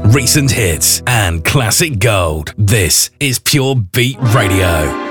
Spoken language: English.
recent hits, and classic gold. This is Pure Beat Radio.